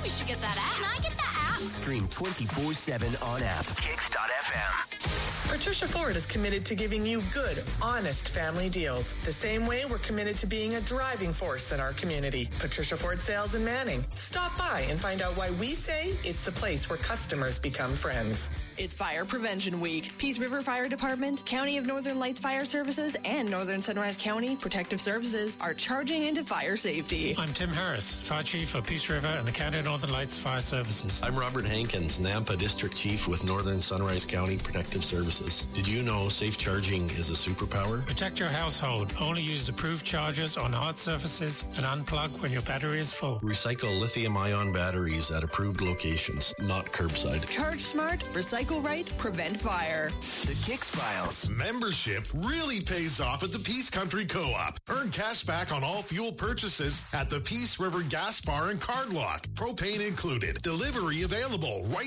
We should get that app. Can I get that app? Stream 24/7 on app. Kicks.fm. Patricia Ford is committed to giving you good, honest family deals. The same way we're committed to being a driving force in our community. Patricia Ford Sales in Manning. Stop by and find out why we say it's the place where customers become friends. It's Fire Prevention Week. Peace River Fire Department, County of Northern Lights Fire Services, and Northern Sunrise County Protective Services are charging into fire safety. I'm Tim Harris, Fire Chief for Peace River and the County of Northern Lights Fire Services. I'm Robert Hankins, Nampa District Chief with Northern Sunrise County Protective Services. Did you know safe charging is a superpower? Protect your household. Only use approved chargers on hard surfaces and unplug when your battery is full. Recycle lithium-ion batteries at approved locations, not curbside. Charge smart, recycle right, prevent fire. The Kicks Files. Membership really pays off at the Peace Country Co-op. Earn cash back on all fuel purchases at the Peace River Gas Bar and Card Lock. Propane included. Delivery available right